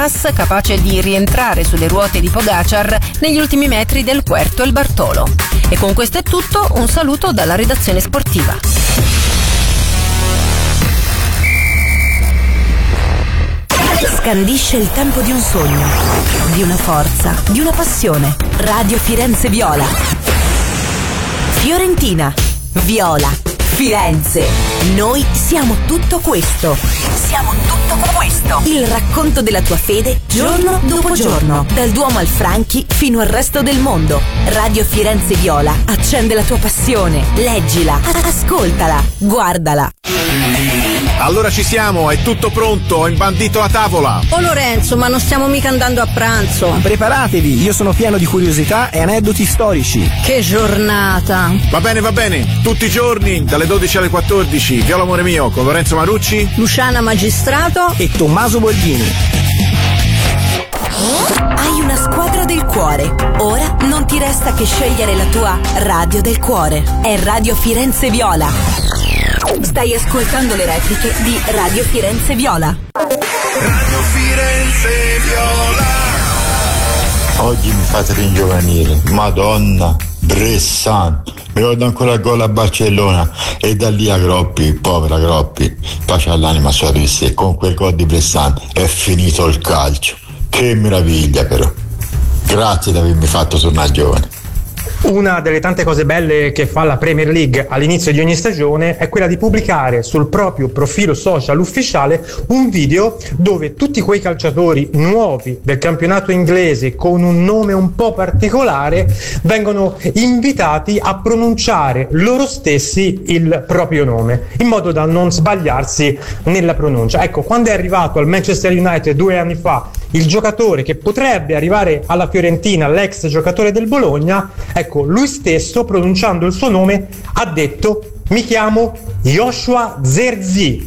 Mas, capace di rientrare sulle ruote di Pogacar negli ultimi metri del Puerto El Bartolo. E con questo è tutto, un saluto dalla redazione sportiva. Scandisce il tempo di un sogno, di una forza, di una passione. Radio Firenze Viola. Fiorentina, Viola, Firenze. Noi siamo tutto questo. Siamo tutto questo. Il racconto della tua fede giorno dopo giorno. Dal Duomo al Franchi fino al resto del mondo. Radio Firenze Viola accende la tua passione. Leggila, ascoltala, guardala. Allora ci siamo, è tutto pronto, ho imbandito la tavola. Oh Lorenzo, ma non stiamo mica andando a pranzo. Preparatevi, io sono pieno di curiosità e aneddoti storici. Che giornata. Va bene, tutti i giorni, dalle 12 alle 14, Viola amore mio, con Lorenzo Marucci, Luciana Magistrato e Tommaso Borghini. Hai una squadra del cuore. Ora non ti resta che scegliere la tua radio del cuore. È Radio Firenze Viola. Stai ascoltando le repliche di Radio Firenze Viola. Radio Firenze Viola. Oggi mi fate ringiovanire, Madonna, Bressan. Mi ricordo ancora il gol a Barcellona e da lì a Groppi, povera Groppi, pace all'anima sua triste, e con quel gol di Bressan è finito il calcio. Che meraviglia però. Grazie di avermi fatto tornare giovane. Una delle tante cose belle che fa la Premier League all'inizio di ogni stagione è quella di pubblicare sul proprio profilo social ufficiale un video dove tutti quei calciatori nuovi del campionato inglese con un nome un po' particolare vengono invitati a pronunciare loro stessi il proprio nome, in modo da non sbagliarsi nella pronuncia. Ecco, quando è arrivato al Manchester United 2 anni fa il giocatore che potrebbe arrivare alla Fiorentina, l'ex giocatore del Bologna, ecco, lui stesso, pronunciando il suo nome, ha detto: mi chiamo Joshua Zerzi,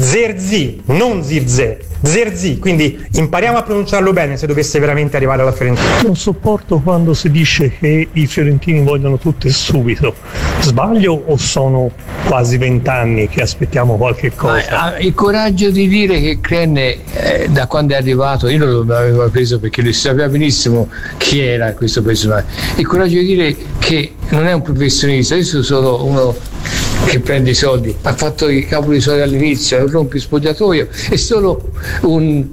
non Zirze, Zerzi, quindi impariamo a pronunciarlo bene se dovesse veramente arrivare alla Fiorentina. Non sopporto quando si dice che i fiorentini vogliono tutto e subito. Sbaglio o sono quasi 20 anni che aspettiamo qualche cosa? Il coraggio di dire che Crenne da quando è arrivato, io non l'avevo preso perché lui sapeva benissimo chi era questo personaggio, il coraggio di dire che non è un professionista, io sono solo uno che prende i soldi, ha fatto i capo di soldi all'inizio, non rompi spogliatoio, è solo un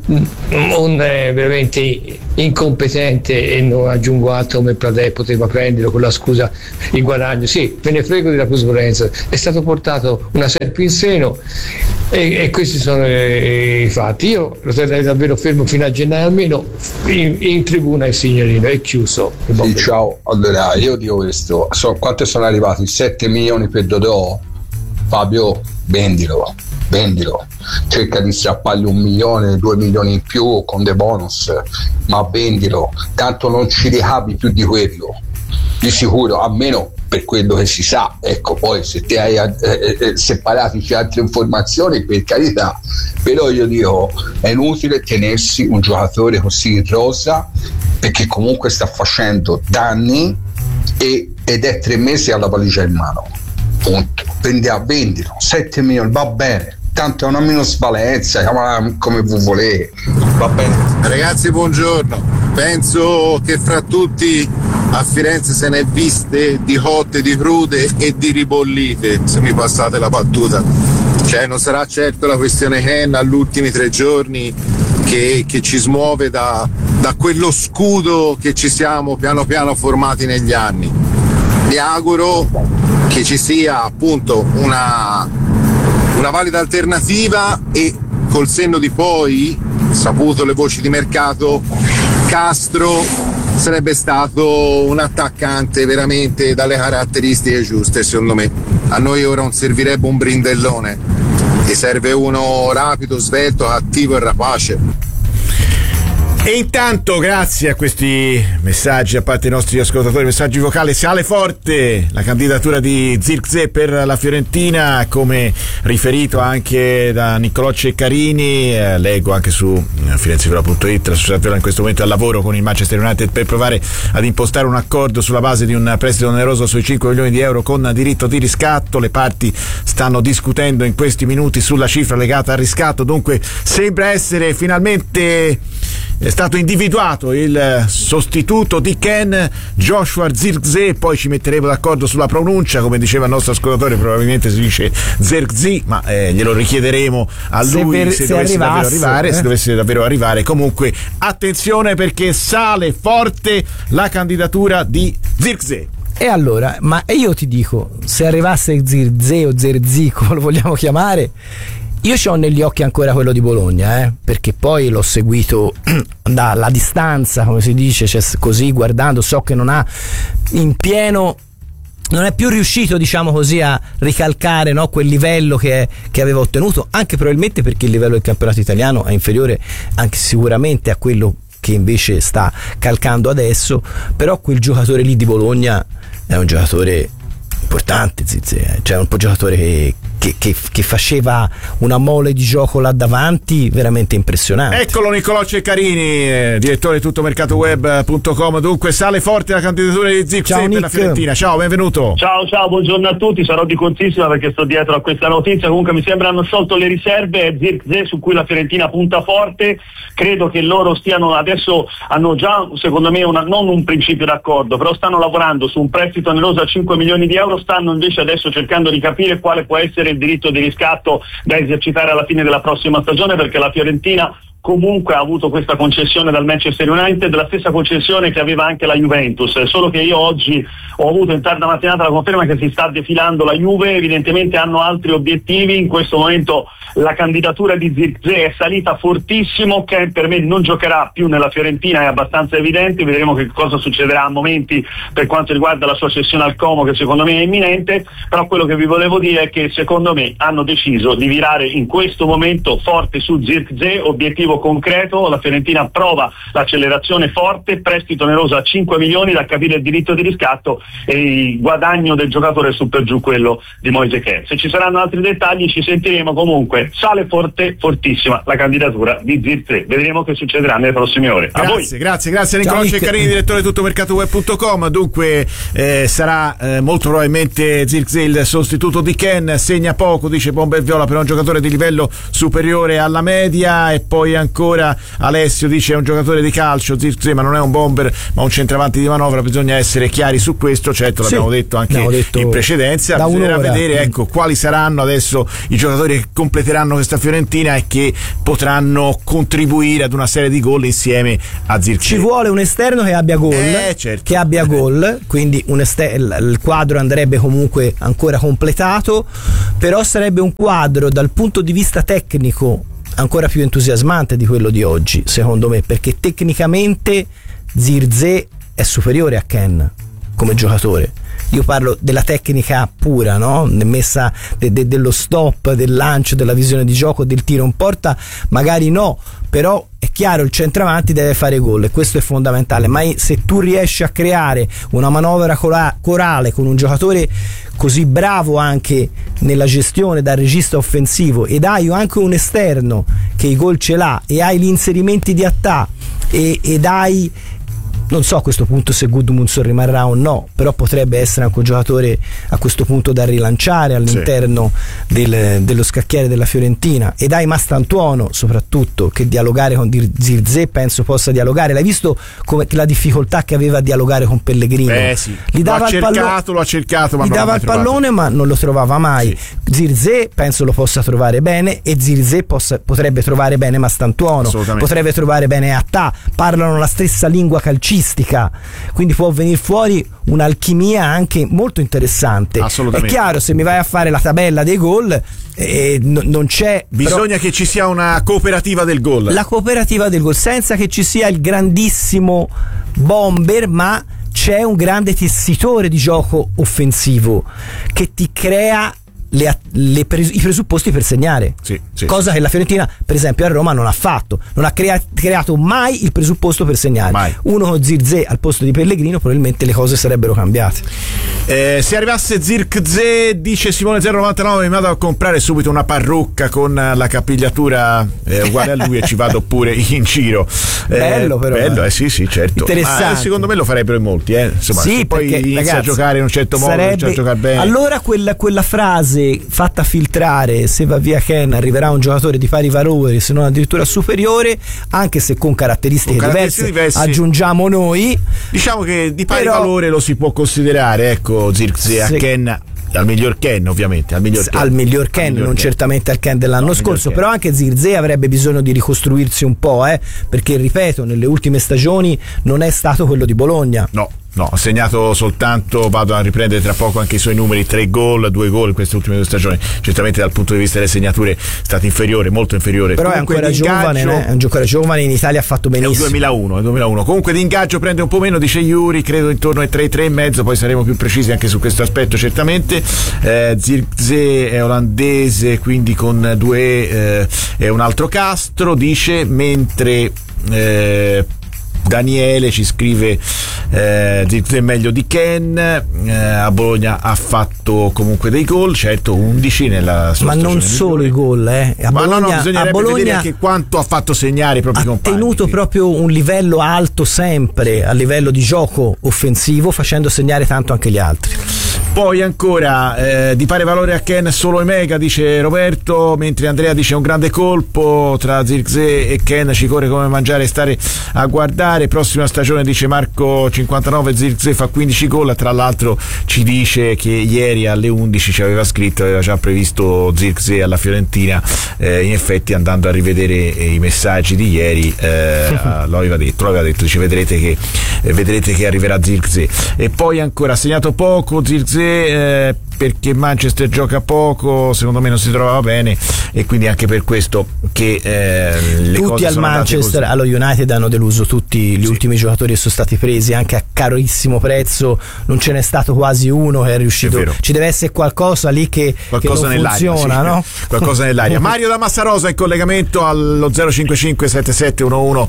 veramente incompetente, e non aggiungo altro, come Pradè poteva prenderlo con la scusa il guadagno. Sì, me ne frego della plusvalenza, è stato portato una serpe in seno e questi sono i fatti. Io lo terrei davvero fermo fino a gennaio almeno in tribuna il signorino. È chiuso. Sì, ciao, allora io dico questo, quanto sono arrivati? 7 milioni per Dodò. Fabio, vendilo, cerca di strappargli 1 milione, 2 milioni in più con dei bonus, ma vendilo, tanto non ci ricavi più di quello, di sicuro, almeno per quello che si sa. Ecco, poi se te hai separatici altre informazioni, per carità, però io dico è inutile tenersi un giocatore così in rosa, perché comunque sta facendo danni ed è 3 mesi alla valigia in mano, punto. Vendilo, 7 milioni, va bene, tanto è una minusvalenza, chiamala come vi volete, va bene. Ragazzi, buongiorno. Penso che fra tutti a Firenze se ne è viste di cotte, di crude e di ribollite, se mi passate la battuta. Cioè, non sarà certo la questione Ken agli ultimi 3 giorni che ci smuove da quello scudo che ci siamo piano piano formati negli anni. Mi auguro che ci sia appunto una valida alternativa, e col senno di poi, saputo le voci di mercato, Castro sarebbe stato un attaccante veramente dalle caratteristiche giuste, secondo me. A noi ora non servirebbe un brindellone, ti serve uno rapido, svelto, attivo e rapace. E intanto, grazie a questi messaggi da parte dei nostri ascoltatori, messaggi vocali, sale forte la candidatura di Zirkzee per la Fiorentina, come riferito anche da Niccolò Ceccarini. Leggo anche su firenzeviola.it, la società Viola in questo momento è al lavoro con il Manchester United per provare ad impostare un accordo sulla base di un prestito oneroso sui 5 milioni di euro con diritto di riscatto. Le parti stanno discutendo in questi minuti sulla cifra legata al riscatto, dunque sembra essere finalmente è stato individuato il sostituto di Ken, Joshua Zirkzee. Poi ci metteremo d'accordo sulla pronuncia, come diceva il nostro ascoltatore, probabilmente si dice Zirkzee, ma glielo richiederemo a lui se dovesse davvero arrivare, se dovesse davvero arrivare. Comunque attenzione, perché sale forte la candidatura di Zirkzee. E allora, ma io ti dico, se arrivasse Zirkzee o Zerzi, come lo vogliamo chiamare, io c'ho negli occhi ancora quello di Bologna, perché poi l'ho seguito dalla distanza, come si dice, cioè così guardando, so che non ha in pieno, non è più riuscito, diciamo così, a ricalcare, no, quel livello che aveva ottenuto, anche probabilmente perché il livello del campionato italiano è inferiore anche sicuramente a quello che invece sta calcando adesso. Però quel giocatore lì di Bologna è un giocatore importante, Zirkzee, cioè un giocatore che faceva una mole di gioco là davanti veramente impressionante. Eccolo Niccolò Ceccarini, direttore di tuttomercatoweb.com. Dunque sale forte la candidatura di Zirkzee per la Fiorentina. Ciao, benvenuto. Ciao, buongiorno a tutti, sarò di cortissima perché sto dietro a questa notizia. Comunque mi sembra hanno sciolto le riserve, è Zirkzee su cui la Fiorentina punta forte. Credo che loro stiano adesso, hanno già secondo me non un principio d'accordo, però stanno lavorando su un prestito oneroso a 5 milioni di euro, stanno invece adesso cercando di capire quale può essere il diritto di riscatto da esercitare alla fine della prossima stagione, perché la Fiorentina comunque ha avuto questa concessione dal Manchester United, la stessa concessione che aveva anche la Juventus, solo che io oggi ho avuto in tarda mattinata la conferma che si sta defilando la Juve, evidentemente hanno altri obiettivi. In questo momento la candidatura di Zirkzee è salita fortissimo, che per me non giocherà più nella Fiorentina, è abbastanza evidente, vedremo che cosa succederà a momenti per quanto riguarda la sua cessione al Como, che secondo me è imminente. Però quello che vi volevo dire è che secondo me hanno deciso di virare in questo momento forte su Zirkzee, obiettivo concreto. La Fiorentina prova l'accelerazione forte, prestito oneroso a 5 milioni, da capire il diritto di riscatto e il guadagno del giocatore su per giù quello di Moise Kean. Se ci saranno altri dettagli ci sentiremo. Comunque sale fortissima la candidatura di Zirkzee, vedremo che succederà nelle prossime ore. Grazie Niccolò Ceccarini, direttore di tuttomercatoweb.com. Dunque sarà molto probabilmente Zirkzee il sostituto di Kean. Segna poco, dice Bomber Viola, per un giocatore di livello superiore alla media. E poi ancora Alessio dice: è un giocatore di calcio Zirkzee, ma non è un bomber, ma un centravanti di manovra. Bisogna essere chiari su questo, certo, l'abbiamo detto anche in precedenza. Bisognerà vedere quali saranno adesso i giocatori che completeranno questa Fiorentina e che potranno contribuire ad una serie di gol insieme a Zirkzee. Ci vuole un esterno che abbia gol, che abbia gol, quindi il quadro andrebbe comunque ancora completato, però sarebbe un quadro dal punto di vista tecnico ancora più entusiasmante di quello di oggi, secondo me, perché tecnicamente Zirkzee è superiore a Kean come giocatore. Io parlo della tecnica pura, no? Messa dello stop, del lancio, della visione di gioco, del tiro in porta, magari no, però è chiaro, il centravanti deve fare gol e questo è fondamentale. Ma se tu riesci a creare una manovra corale con un giocatore così bravo anche nella gestione dal regista offensivo, ed hai anche un esterno che i gol ce l'ha, e hai gli inserimenti di attacco ed hai, non so a questo punto se Gudmundsson rimarrà o no, però potrebbe essere anche un giocatore a questo punto da rilanciare all'interno dello scacchiere della Fiorentina. E dai Mastantuono soprattutto, che dialogare con Zirkzee penso possa dialogare. L'hai visto come la difficoltà che aveva a dialogare con Pellegrini? Gli dava l'ha cercato, ma gli dava il pallone ma non lo trovava mai. Zirkzee penso lo possa trovare bene, e Zirkzee potrebbe trovare bene Mastantuono, potrebbe trovare bene Attà, parlano la stessa lingua calcistica, quindi può venire fuori un'alchimia anche molto interessante. È chiaro, se mi vai a fare la tabella dei gol non c'è, bisogna che ci sia una cooperativa del gol, la cooperativa del gol, senza che ci sia il grandissimo bomber, ma c'è un grande tessitore di gioco offensivo che ti crea i presupposti per segnare, cosa che la Fiorentina per esempio a Roma non ha fatto, non ha creato mai il presupposto per segnare. Uno con Zirkzee al posto di Pellegrino, probabilmente le cose sarebbero cambiate. Se arrivasse Zirkzee, dice Simone 099, mi vado a comprare subito una parrucca con la capigliatura uguale a lui e ci vado pure in giro. Bello però, sì certo, interessante. Ma secondo me lo farebbero in molti, insomma, se poi inizia a giocare in un certo modo, a giocare bene. Allora quella frase fase fatta filtrare, se va via Ken arriverà un giocatore di pari valore, se non addirittura superiore, anche se con caratteristiche diverse, aggiungiamo noi. Diciamo che di pari valore lo si può considerare, ecco, Zirkzee a Ken, al miglior Ken ovviamente, al miglior Ken, non certamente al Ken dell'anno scorso, però anche Zirkzee avrebbe bisogno di ricostruirsi un po', perché ripeto, nelle ultime stagioni non è stato quello di Bologna. No, ha segnato soltanto, vado a riprendere tra poco anche i suoi numeri, 3 gol, 2 gol in queste ultime 2 stagioni. Certamente dal punto di vista delle segnature è stato inferiore, molto inferiore. Però comunque è ancora giovane, è un giocatore giovane, in Italia ha fatto benissimo. È 2001. Comunque di ingaggio prende un po' meno, dice Yuri, credo intorno ai 3,5, poi saremo più precisi anche su questo aspetto certamente. Zirkzee è olandese, quindi con 2 è un altro Castro, dice, mentre Daniele ci scrive Zirkzee è meglio di Ken, a Bologna ha fatto comunque dei gol, certo 11 nella sua stagione, non solo i gol, a Bologna, bisognerebbe vedere anche quanto ha fatto segnare i propri compagni. Ha tenuto proprio un livello alto sempre a livello di gioco offensivo, facendo segnare tanto anche gli altri. Poi ancora di pari valore a Ken solo Emega, dice Roberto, mentre Andrea dice un grande colpo tra Zirkzee e Ken, ci corre come mangiare e stare a guardare. Prossima stagione, dice Marco 59, Zirkzee fa 15 gol, tra l'altro ci dice che ieri alle 11 ci aveva scritto, aveva già previsto Zirkzee alla Fiorentina, in effetti andando a rivedere i messaggi di ieri lo aveva detto, dice vedrete che arriverà Zirkzee. E poi ancora ha segnato poco Zirkzee perché Manchester gioca poco, secondo me non si trovava bene, e quindi anche per questo che le tutti cose al sono Manchester, allo United hanno deluso tutti gli ultimi giocatori che sono stati presi anche a carissimo prezzo, non ce n'è stato quasi uno che è riuscito. Ci deve essere qualcosa lì che non funziona, no? Qualcosa nell'aria. Mario da Massarosa in collegamento allo 055 7711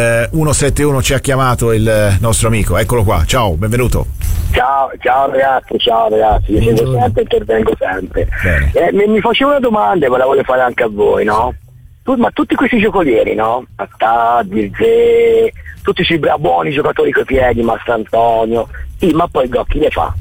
171, ci ha chiamato il nostro amico, eccolo qua, ciao, benvenuto. Ciao ragazzi, io seguo sempre, intervengo sempre. Mi facevo una domanda e ve la voglio fare anche a voi, no? Ma tutti questi giocolieri, no? Attà, Zirkzee, tutti questi buoni giocatori coi piedi, Mastrantonio, sì, ma poi chi le fa?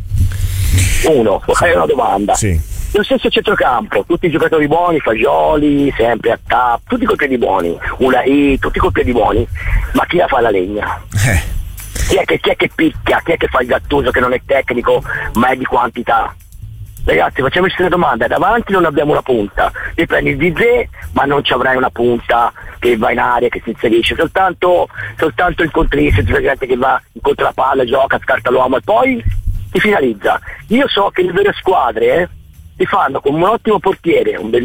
Uno, è una domanda. Sì. Lo stesso centrocampo, tutti i giocatori buoni, Fagioli, sempre Attà, tutti coi piedi buoni, Ulai, tutti coi piedi buoni, ma chi la fa la legna? Chi è che picchia? Chi è che fa il Gattuso, che non è tecnico ma è di quantità? Ragazzi, facciamoci una domanda: davanti non abbiamo una punta, ti prendi il Zirkzee ma non ci avrai una punta che va in aria, che si inserisce, soltanto il contrista, c'è gente che va incontro la palla, gioca, scarta l'uomo e poi ti finalizza. Io so che le vere squadre ti fanno con un ottimo portiere, un